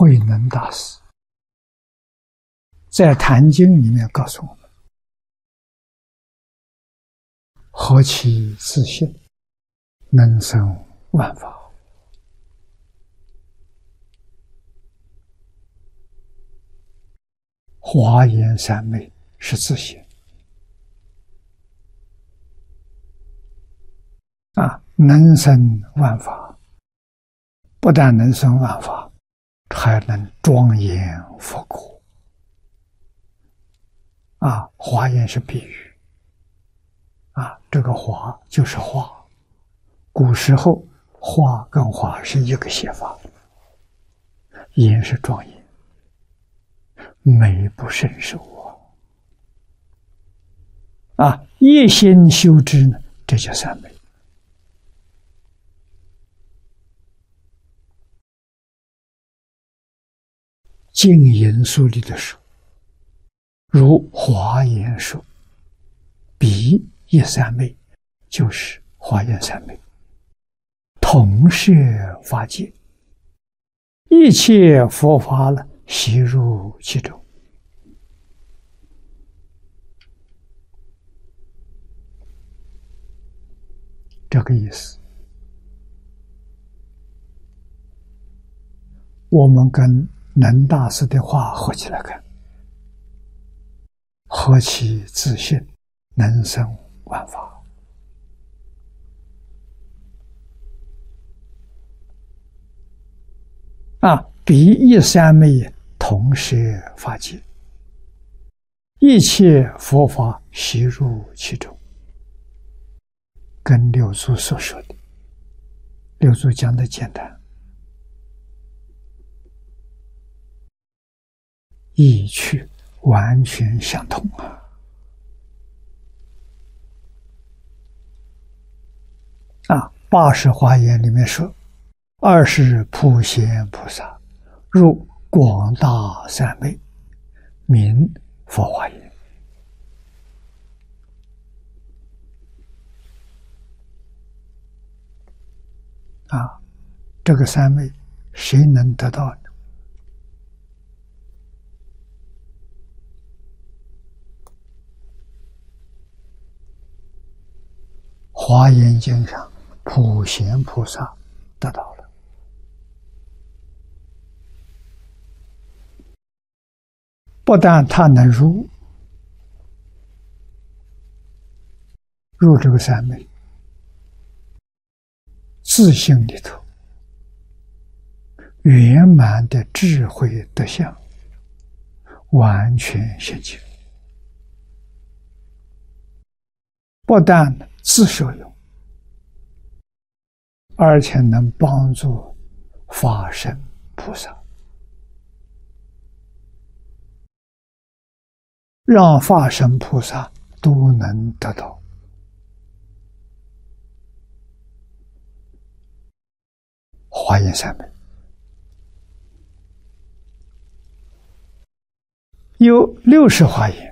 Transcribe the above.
慧能大师在《坛经》里面告诉我们：何其自性，能生万法。华严三昧是自性能生万法，不但能生万法，还能庄严佛国。华严是比喻这个华就是花，古时候花跟花是一个写法，严是庄严，美不胜收一心修之呢，这叫三昧。净言书里的说，如华严说，彼一三昧，就是华严三昧，同摄法界，一切佛法了，悉入其中。这个意思，我们跟能大师的话合起来看：何其自性，能生万法。彼一三昧，同摄法界，一切佛法悉入其中。跟六祖所说的，六祖讲的简单，意趣完全相同八十华严里面说，20普贤菩萨入广大三昧，名佛华严。这个三昧谁能得到呢？华严经上普贤菩萨得到了，不但他能入这个三昧，自性里头圆满的智慧德相完全现前，不但自受用，而且能帮助法身菩萨，让法身菩萨都能得到。华严三昧有60华严，